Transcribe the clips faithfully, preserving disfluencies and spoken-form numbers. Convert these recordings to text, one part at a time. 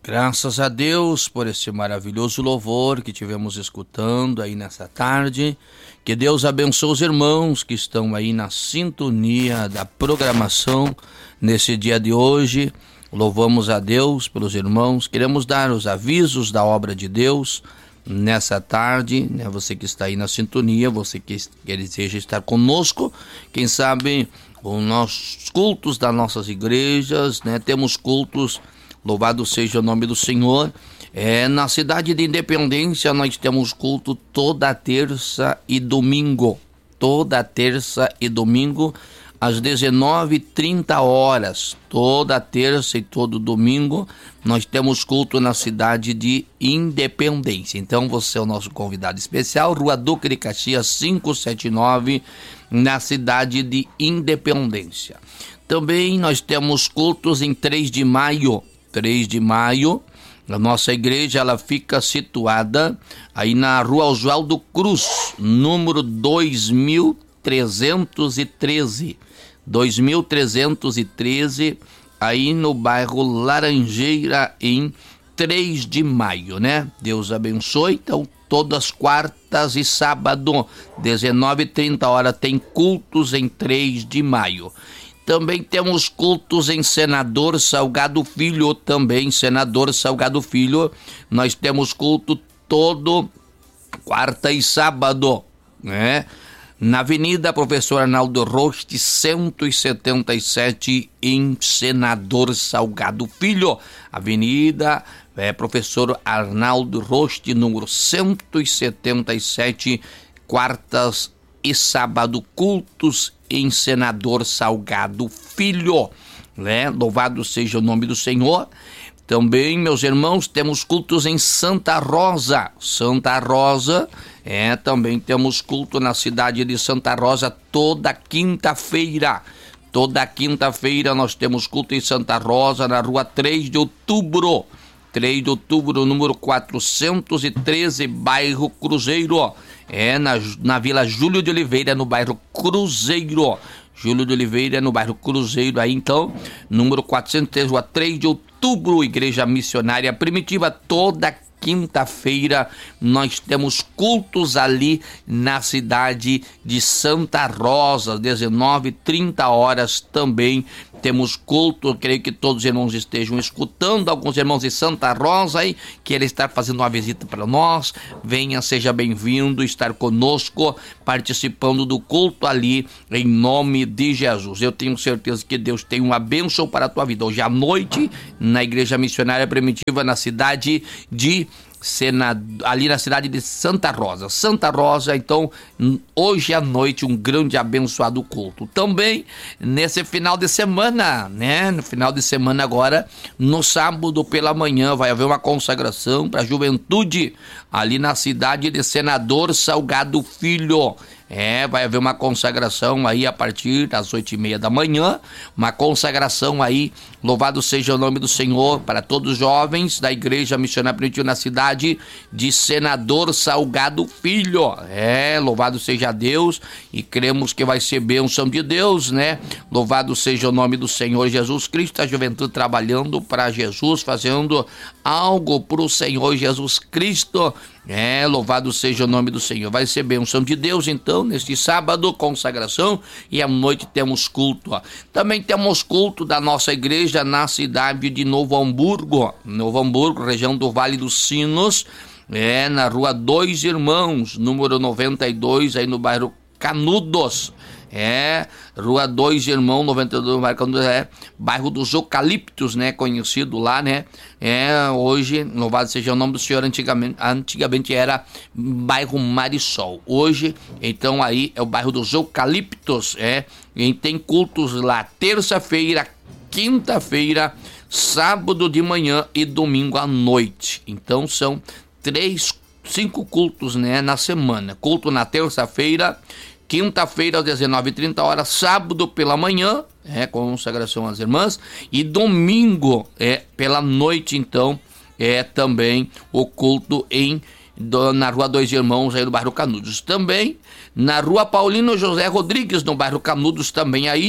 Graças a Deus por esse maravilhoso louvor que tivemos escutando aí nessa tarde. Que Deus abençoe os irmãos que estão aí na sintonia da programação nesse dia de hoje. Louvamos a Deus pelos irmãos. Queremos dar os avisos da obra de Deus nessa tarde, né? Você que está aí na sintonia, você que, que deseja estar conosco, quem sabe os nossos cultos das nossas igrejas, né? Temos cultos, louvado seja o nome do Senhor. É, na cidade de Independência nós temos culto toda terça e domingo, toda terça e domingo às dezenove e trinta horas, toda terça e todo domingo nós temos culto na cidade de Independência. Então você é o nosso convidado especial, Rua Duque de Caxias quinhentos e setenta e nove, na cidade de Independência. Também nós temos cultos em três de maio, três de maio, a nossa igreja ela fica situada aí na Rua Oswaldo Cruz, número dois mil trezentos e treze, dois mil trezentos e treze, aí no bairro Laranjeira, em três de maio, né? Deus abençoe. Então, todas quartas e sábado, dezenove e trinta horas, tem cultos em três de maio. Também temos cultos em Senador Salgado Filho, também Senador Salgado Filho. Nós temos culto todo quarta e sábado, né? Na Avenida Professor Arnaldo Roste, cento e setenta e sete, em Senador Salgado Filho. Avenida é, Professor Arnaldo Roste, número cento e setenta e sete, quartas e sábado, cultos em Senador Salgado Filho, né? Louvado seja o nome do Senhor. Também, meus irmãos, temos cultos em Santa Rosa, Santa Rosa, é, também temos culto na cidade de Santa Rosa toda quinta-feira, toda quinta-feira nós temos culto em Santa Rosa, na rua três de outubro, três de outubro, número quatrocentos e treze, bairro Cruzeiro, é, na, na Vila Júlio de Oliveira, no bairro Cruzeiro, Júlio de Oliveira, no bairro Cruzeiro, aí então, número quatrocentos e treze, rua três de outubro, Igreja Missionária Primitiva, toda quinta-feira nós temos cultos ali na cidade de Santa Rosa, dezenove e trinta horas também temos culto. Eu creio que todos os irmãos estejam escutando, alguns irmãos de Santa Rosa aí, que ele está fazendo uma visita para nós. Venha, seja bem-vindo, estar conosco, participando do culto ali, em nome de Jesus. Eu tenho certeza que Deus tem uma bênção para a tua vida. Hoje à noite, na Igreja Missionária Primitiva, na cidade de Senado, ali na cidade de Santa Rosa, Santa Rosa. Então, hoje à noite, um grande abençoado culto. Também, nesse final de semana, né, no final de semana agora, no sábado pela manhã, vai haver uma consagração para a juventude, ali na cidade de Senador Salgado Filho. É, vai haver uma consagração aí a partir das oito e meia da manhã, uma consagração aí, louvado seja o nome do Senhor, para todos os jovens da Igreja Missionária Primitiva na cidade de Senador Salgado Filho. É, louvado seja Deus, e cremos que vai ser bênção de Deus, né? Louvado seja o nome do Senhor Jesus Cristo, a juventude trabalhando para Jesus, fazendo algo para o Senhor Jesus Cristo. É, louvado seja o nome do Senhor. Vai ser bênção de Deus, então, neste sábado, consagração, e à noite temos culto. Ó. Também temos culto da nossa igreja na cidade de Novo Hamburgo, Novo Hamburgo, região do Vale dos Sinos, é, na rua Dois Irmãos, número noventa e dois, aí no bairro Canudos. É, Rua Dois Irmãos, noventa e dois, é, bairro dos Eucaliptos, né, conhecido lá, né, é, hoje, louvado seja o nome do Senhor, antigamente, antigamente era bairro Marisol, hoje, então aí é o bairro dos Eucaliptos, é, e tem cultos lá, terça-feira, quinta-feira, sábado de manhã e domingo à noite, então são três, cinco cultos, né, na semana, culto na terça-feira, quinta-feira às dezenove e trinta horas, sábado pela manhã, é, consagração às irmãs, e domingo, é, pela noite, então, é também o culto em, do, na Rua Dois Irmãos, aí no bairro Canudos. Também, na Rua Paulino José Rodrigues, no bairro Canudos, também aí,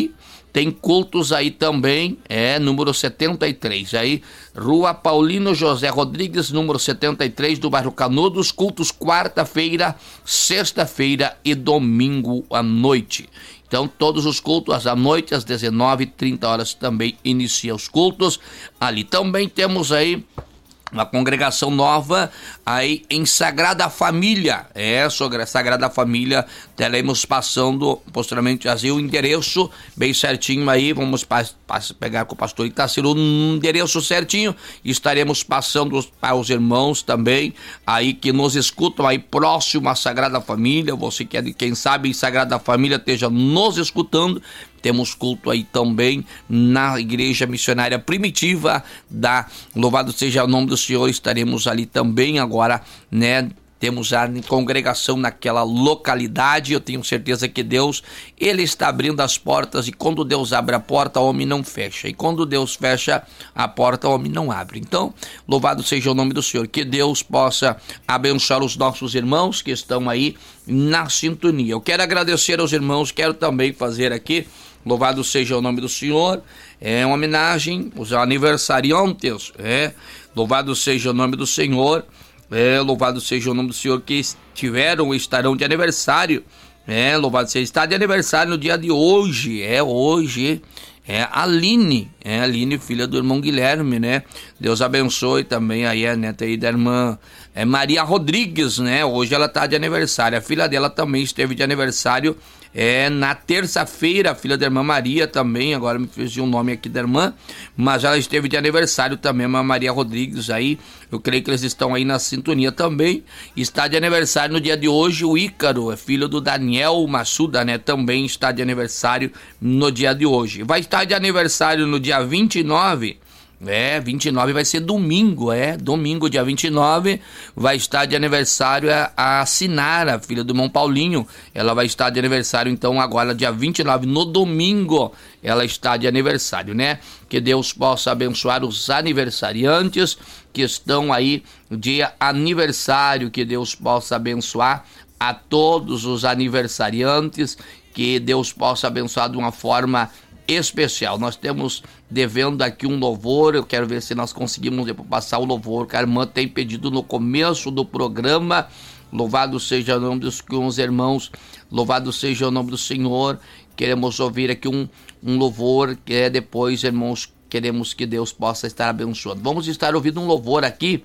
tem cultos aí também, é, número setenta e três, aí, Rua Paulino José Rodrigues, número setenta e três, do bairro Canudos, cultos quarta-feira, sexta-feira e domingo à noite. Então, todos os cultos à noite, às dezenove e trinta horas, também inicia os cultos. Ali também temos aí uma congregação nova aí em Sagrada Família. É, sobre a Sagrada Família, teremos passando posteriormente assim, o endereço bem certinho aí, vamos pa- pa- pegar com o pastor Itáciro um endereço certinho, estaremos passando para os irmãos também, aí que nos escutam aí próximo à Sagrada Família, você que é de quem sabe em Sagrada Família esteja nos escutando. Temos culto aí também na Igreja Missionária Primitiva da Louvado seja o nome do Senhor, estaremos ali também agora, né? Temos a congregação naquela localidade, eu tenho certeza que Deus, Ele está abrindo as portas, e quando Deus abre a porta, o homem não fecha, e quando Deus fecha a porta, o homem não abre. Então, louvado seja o nome do Senhor, que Deus possa abençoar os nossos irmãos que estão aí na sintonia. Eu quero agradecer aos irmãos, quero também fazer aqui, louvado seja o nome do Senhor, é uma homenagem aos aniversariantes, é, louvado seja o nome do Senhor, é, louvado seja o nome do Senhor, que estiveram ou estarão de aniversário, é, louvado seja, está de aniversário no dia de hoje, é hoje, é a Aline, é a Aline, filha do irmão Guilherme, né, Deus abençoe também aí a neta aí da irmã é, Maria Rodrigues, né, hoje ela está de aniversário, a filha dela também esteve de aniversário, é, na terça-feira, a filha da irmã Maria também, agora me fugiu o nome aqui da irmã, mas ela esteve de aniversário também, a Maria Rodrigues aí, eu creio que eles estão aí na sintonia também. Está de aniversário no dia de hoje o Ícaro, é filho do Daniel Massuda, né, também está de aniversário no dia de hoje. Vai estar de aniversário no dia vinte e nove, é, vinte e nove vai ser domingo, é, domingo, dia vinte e nove, vai estar de aniversário a, a Sinara, filha do irmão Paulinho, ela vai estar de aniversário, então, agora, dia vinte e nove, no domingo, ela está de aniversário, né? Que Deus possa abençoar os aniversariantes que estão aí, dia aniversário, que Deus possa abençoar a todos os aniversariantes, que Deus possa abençoar de uma forma especial. Nós temos devendo aqui um louvor, eu quero ver se nós conseguimos depois passar o louvor que a irmã tem pedido no começo do programa. Louvado seja o nome dos uns irmãos, louvado seja o nome do Senhor. Queremos ouvir aqui um, um louvor que é depois, irmãos, queremos que Deus possa estar abençoando. Vamos estar ouvindo um louvor aqui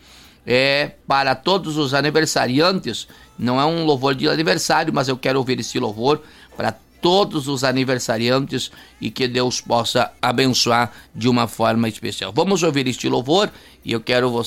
é para todos os aniversariantes, não é um louvor de aniversário, mas eu quero ouvir esse louvor para todos os aniversariantes e que Deus possa abençoar de uma forma especial. Vamos ouvir este louvor e eu quero